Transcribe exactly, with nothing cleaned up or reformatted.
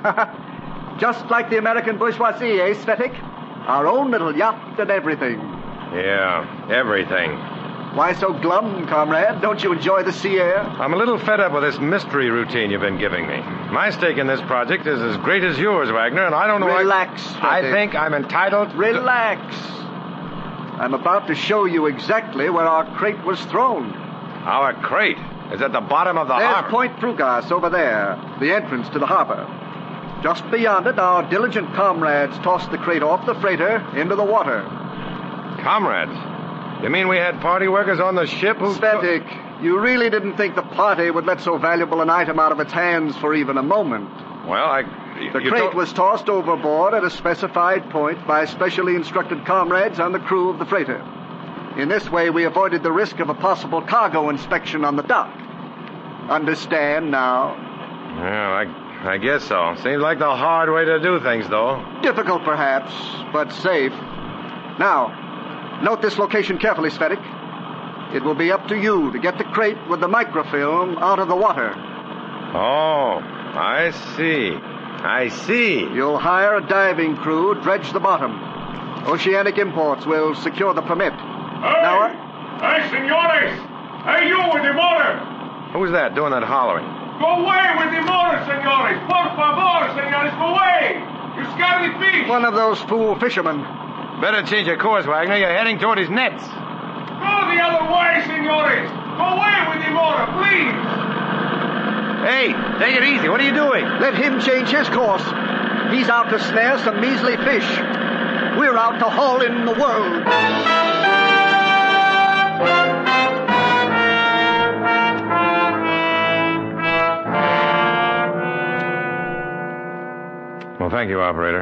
Just like the American bourgeoisie, eh, Svetic? Our own little yacht and everything. Yeah, everything. Why so glum, comrade? Don't you enjoy the sea air? I'm a little fed up with this mystery routine you've been giving me. My stake in this project is as great as yours, Wagner, and I don't know... Relax, I, I Svetic. think I'm entitled... Relax. I'm about to show you exactly where our crate was thrown. Our crate is at the bottom of the There's harbor. Point Frugas over there, the entrance to the harbor. Just beyond it, our diligent comrades tossed the crate off the freighter into the water. Comrades? You mean we had party workers on the ship who... Svetic, you really didn't think the party would let so valuable an item out of its hands for even a moment. Well, I... The you crate told- was tossed overboard at a specified point by specially instructed comrades on the crew of the freighter. In this way, we avoided the risk of a possible cargo inspection on the dock. Understand now? Well, I, I guess so. Seems like the hard way to do things, though. Difficult, perhaps, but safe. Now, note this location carefully, Svetic. It will be up to you to get the crate with the microfilm out of the water. Oh, I see. I see. You'll hire a diving crew, dredge the bottom. Oceanic Imports will secure the permit. Hey! Now, uh, Hey, senores! Hey, you with the motor! Who's that doing that hollering? Go away with the motor, senores! Por favor, senores, go away! You scary fish! one of those fool fishermen. Better change your course, Wagner. You're heading toward his nets. Go the other way, senores! Go away with the motor, please! Hey, take it easy. What are you doing? Let him change his course. He's out to snare some measly fish. We're out to haul in the world. Well, thank you, operator.